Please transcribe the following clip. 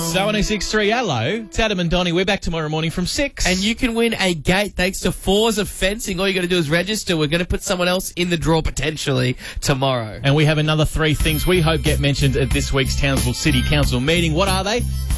So 106.3, hello. It's Adam and Donnie. We're back tomorrow morning from 6. And you can win a gate thanks to Forza Fencing. All you got to do is register. We're going to put someone else in the draw potentially tomorrow. And we have another 3 things we hope get mentioned at this week's Townsville City Council meeting. What are they?